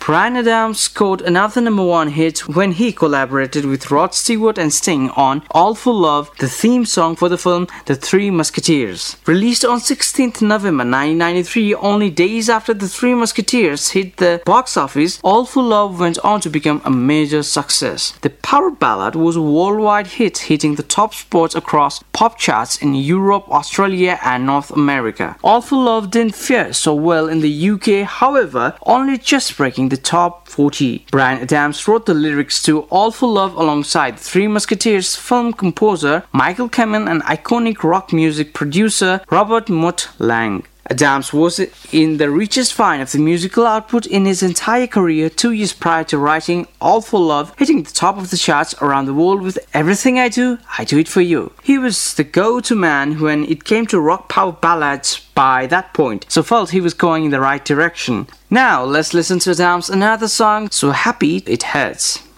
Bryan Adams scored another number one hit when he collaborated with Rod Stewart and Sting on All for Love, the theme song for the film The Three Musketeers. Released on 16th November 1993, only days after The Three Musketeers hit the box office, All for Love went on to become a major success. The power ballad was a worldwide hit, hitting the top spots across pop charts in Europe, Australia and North America. All for Love didn't fare so well in the UK, however, only just breaking the top 40. Bryan Adams wrote the lyrics to All for Love alongside the Three Musketeers film composer Michael Kamen and iconic rock music producer Robert Mutt Lange. Adams was in the richest vein of the musical output in his entire career 2 years prior to writing All for Love, hitting the top of the charts around the world with Everything I Do It For You. He was the go-to man when it came to rock power ballads by that point, so felt he was going in the right direction. Now let's listen to Adams' another song, So Happy It Hurts.